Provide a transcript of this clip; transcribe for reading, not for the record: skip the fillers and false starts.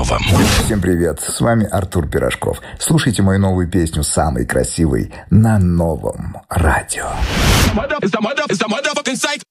новом. Всем привет, с вами Артур Пирожков. Слушайте мою новую песню «Самый красивый» на новом радио.